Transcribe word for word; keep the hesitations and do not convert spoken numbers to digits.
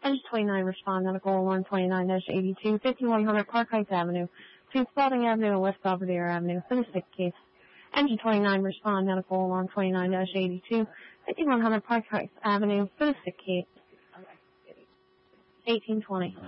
Edge twenty-nine, respond medical one twenty-nine eighty-two, fifty-one hundred Park Heights Avenue, between Spalding Avenue and West Belvedere Avenue, for the sick case. Engine twenty-nine, respond medical one twenty-nine eighty-two, fifty-one hundred Park Heights Avenue, for the sick case. eighteen twenty.